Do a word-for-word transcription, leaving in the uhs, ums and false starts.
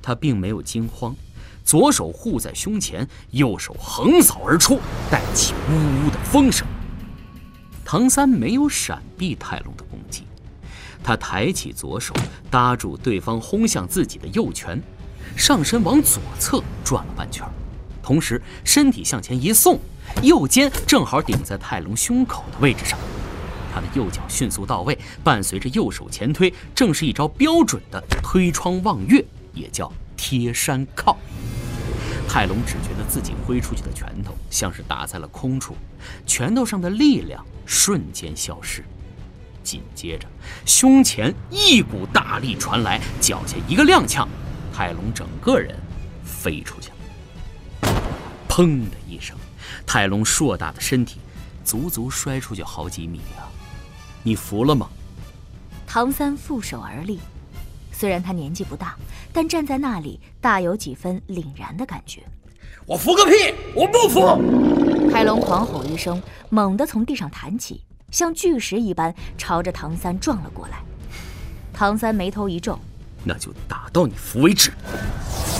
他并没有惊慌，左手护在胸前，右手横扫而出，带起呜呜的风声。唐三没有闪避泰隆的攻击，他抬起左手搭住对方轰向自己的右拳，上身往左侧转了半圈，同时身体向前一送，右肩正好顶在泰隆胸口的位置上。他的右脚迅速到位，伴随着右手前推，正是一招标准的推窗望月，也叫贴山靠。泰隆只觉得自己挥出去的拳头像是打在了空处，拳头上的力量瞬间消失。紧接着胸前一股大力传来，脚下一个踉跄，泰隆整个人飞出去了。砰的一声，泰隆硕大的身体足足摔出去好几米啊！你服了吗？ 唐三负手而立，虽然他年纪不大，但站在那里大有几分凛然的感觉。 我服个屁！我不服！ 泰隆狂吼一声，猛地从地上弹起，像巨石一般朝着唐三撞了过来。唐三眉头一皱， 那就打到你服为止。